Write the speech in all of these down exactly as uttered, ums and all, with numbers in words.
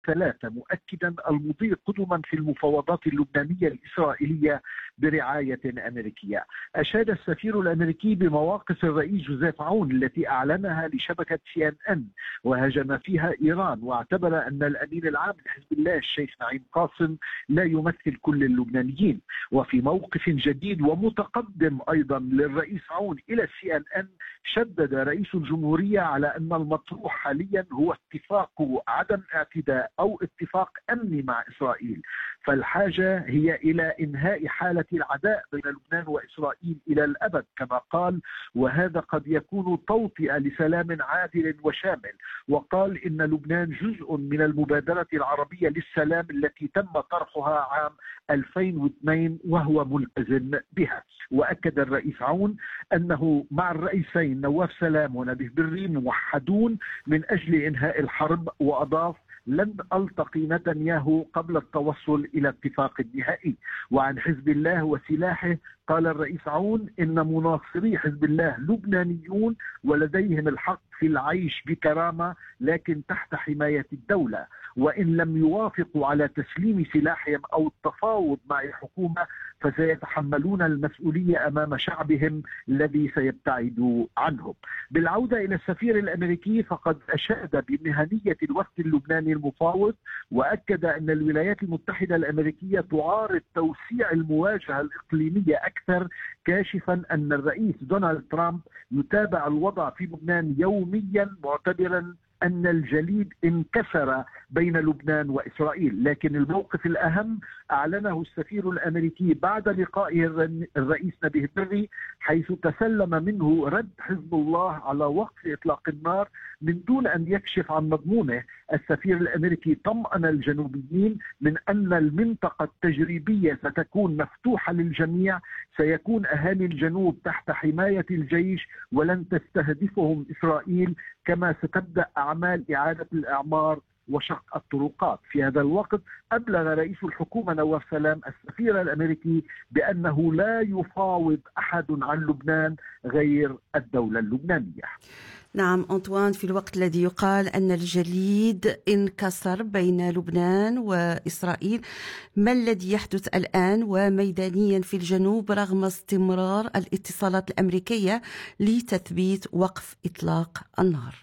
ثلاثة، مؤكدا المضي قدما في المفاوضات اللبنانية الإسرائيلية برعاية أمريكية. أشاد السفير الأمريكي بمواقف الرئيس جوزيف عون التي أعلنها لشبكة سي إن إن وهاجم فيها إيران، واعتبر أن الأمين العام لحزب الله الشيخ نعيم قاسم لا يمثل كل اللبنانيين. وفي موقف جديد ومتقدم أيضا للرئيس عون إلى سي إن إن، شدد رئيس الجمهورية على أن المطروح حاليا هو اتفاق عدم اعتداء أو اتفاق أمني مع إسرائيل، فالحاجة هي إلى إنهاء حالة العداء بين لبنان وإسرائيل إلى الأبد كما قال، وهذا قد يكون توطئة لسلام عادل وشامل. وقال إن لبنان جزء من المبادرة العربية للسلام التي تم طرحها عام ألفين واثنين وهو ملتزم بها. وأكد الرئيس عون أنه مع الرئيسين نواف سلام ونبيه بري موحدون من أجل إنهاء الحرب، وأضاف: لن ألتقي نتنياهو قبل التوصل إلى اتفاق نهائي. وعن حزب الله وسلاحه قال الرئيس عون إن مناصري حزب الله لبنانيون ولديهم الحق في العيش بكرامة لكن تحت حماية الدولة، وإن لم يوافقوا على تسليم سلاحهم أو التفاوض مع الحكومة فسيتحملون المسؤولية أمام شعبهم الذي سيبتعد عنهم. بالعودة إلى السفير الأمريكي فقد أشاد بمهنية الوفد اللبناني المفاوض، وأكد أن الولايات المتحدة الأمريكية تعارض توسيع المواجهة الإقليمية أكثر، كاشفا أن الرئيس دونالد ترامب يتابع الوضع في لبنان يوميا معتبرا أن الجليد انكسر بين لبنان وإسرائيل. لكن الموقف الأهم أعلنه السفير الأمريكي بعد لقائه الرئيس نبيه بري، حيث تسلم منه رد حزب الله على وقف إطلاق النار من دون أن يكشف عن مضمونه. السفير الأمريكي طمأن الجنوبيين من أن المنطقة التجريبية ستكون مفتوحة للجميع، سيكون أهالي الجنوب تحت حماية الجيش ولن تستهدفهم إسرائيل، كما ستبدأ أعمال إعادة الإعمار وشق الطرقات. في هذا الوقت أبلغ رئيس الحكومة نواف سلام السفير الأمريكي بأنه لا يفاوض أحد عن لبنان غير الدولة اللبنانية. نعم أنطوان، في الوقت الذي يقال أن الجليد انكسر بين لبنان وإسرائيل، ما الذي يحدث الآن وميدانيا في الجنوب رغم استمرار الاتصالات الأمريكية لتثبيت وقف إطلاق النار؟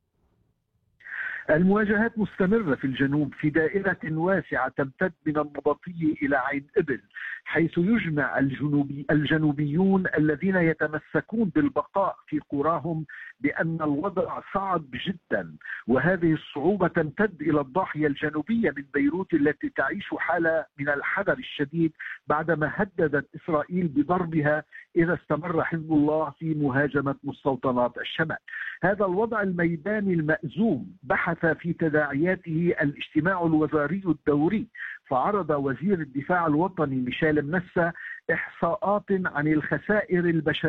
المواجهات مستمرة في الجنوب في دائرة واسعة تمتد من النبطية إلى عين إبل، حيث يجمع الجنوبي الجنوبيون الذين يتمسكون بالبقاء في قراهم بأن الوضع صعب جدا، وهذه الصعوبة تمتد إلى الضاحية الجنوبية من بيروت التي تعيش حالة من الحذر الشديد بعدما هددت إسرائيل بضربها إذا استمر حزب الله في مهاجمة مستوطنات الشمال. هذا الوضع الميداني المأزوم بحث في تداعياته الاجتماع الوزاري الدوري، فعرض وزير الدفاع الوطني ميشيل منسى إحصاءات عن الخسائر البشرية